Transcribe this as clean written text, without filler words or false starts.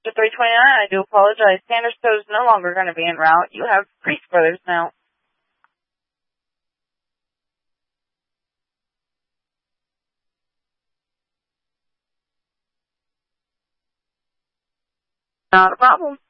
Mr. 329, I do apologize. Sanders Toe is no longer going to be en route. You have Priest Brothers now. Not a problem.